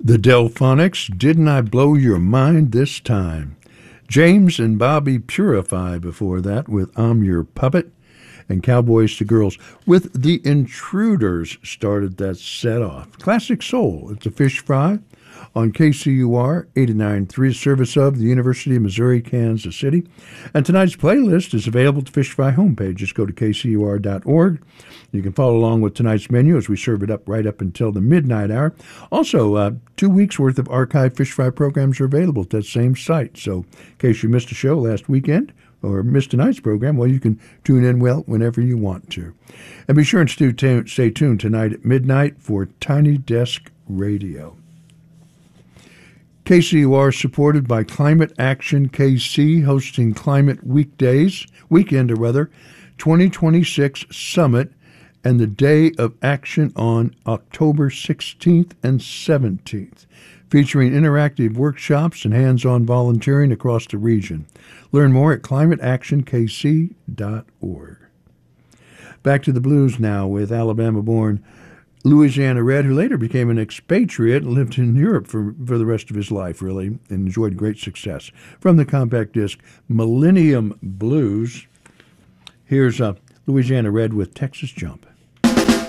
The Delphonics, Didn't I Blow Your Mind This Time? James and Bobby Purify before that with I'm Your Puppet, and Cowboys to Girls with The Intruders started that set off. Classic Soul, it's a fish fry on KCUR 89.3, service of the University of Missouri, Kansas City. And tonight's playlist is available at the Fish Fry homepage. Just go to kcur.org. You can follow along with tonight's menu as we serve it up right up until the midnight hour. Also, 2 weeks' worth of archived Fish Fry programs are available at that same site. So in case you missed a show last weekend or missed tonight's program, well, you can tune in whenever you want to. And be sure and stay tuned tonight at midnight for Tiny Desk Radio. KCUR supported by Climate Action KC, hosting Climate Weekend 2026 Summit and the Day of Action on October 16th and 17th, featuring interactive workshops and hands-on volunteering across the region. Learn more at climateactionkc.org. Back to the blues now with Alabama-born Louisiana Red, who later became an expatriate and lived in Europe for the rest of his life, really, and enjoyed great success. From the compact disc Millennium Blues, here's Louisiana Red with Texas Jump.